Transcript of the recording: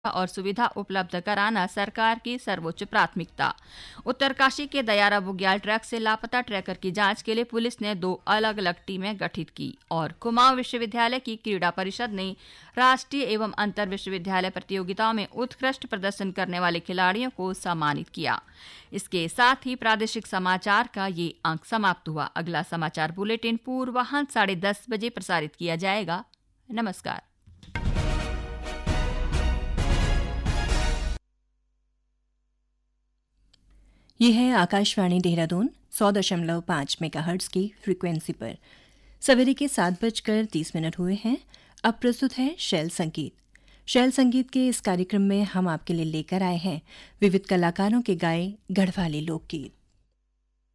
और सुविधा उपलब्ध कराना सरकार की सर्वोच्च प्राथमिकता। उत्तरकाशी के दयारा बुग्याल ट्रैक से लापता ट्रैकर की जांच के लिए पुलिस ने 2 अलग अलग टीमें गठित की और कुमाऊं विश्वविद्यालय की क्रीड़ा परिषद ने राष्ट्रीय एवं अंतर विश्वविद्यालय प्रतियोगिताओं में उत्कृष्ट प्रदर्शन करने वाले खिलाड़ियों को सम्मानित किया। इसके साथ ही प्रादेशिक समाचार का ये अंक समाप्त हुआ। अगला समाचार बुलेटिन पूर्वाह्न 10:30 बजे प्रसारित किया जाएगा। नमस्कार। ये है आकाशवाणी देहरादून 100.5 मेगाहर्ट्ज की फ्रीक्वेंसी पर। सवेरे के 7:30 हुए हैं। अब प्रस्तुत है शैल संगीत। शैल संगीत के इस कार्यक्रम में हम आपके लिए लेकर आए हैं विविध कलाकारों के गाए गढ़वाली लोकगीत।